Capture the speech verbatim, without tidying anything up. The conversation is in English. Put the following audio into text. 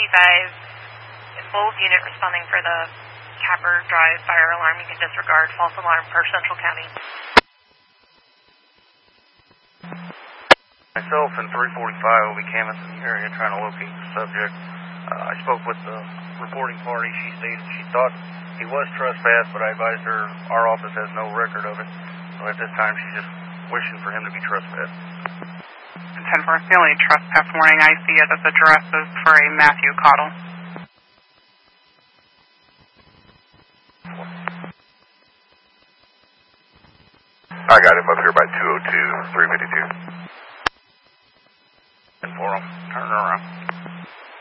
five, both unit responding for the Capper Drive fire alarm. You can disregard false alarm for Central County. Myself and three forty-five will be canvassing the area trying to locate the subject. Uh, I spoke with the reporting party. She stated she thought he was trespassed, but I advised her our office has no record of it. So at this time, she's just wishing for him to be trespassed. ten four, the only trespass warning I see at this address is for a Matthew Cottle. I got him up here by two oh two, three fifty-two. And for him, turn around.